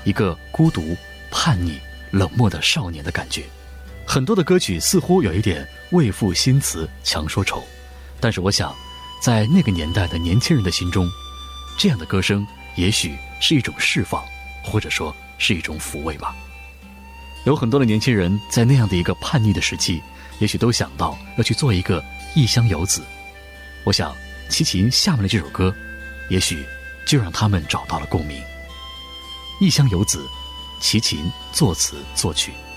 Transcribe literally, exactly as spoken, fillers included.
一个孤独、叛逆、冷漠的少年的感觉。很多的歌曲似乎有一点为赋新词强说愁，但是我想在那个年代的年轻人的心中，这样的歌声也许是一种释放，或者说是一种抚慰吧。有很多的年轻人在那样的一个叛逆的时期，也许都想到要去做一个异乡游子。我想齐秦下面的这首歌也许就让他们找到了共鸣。异乡游子，齐秦作词作曲。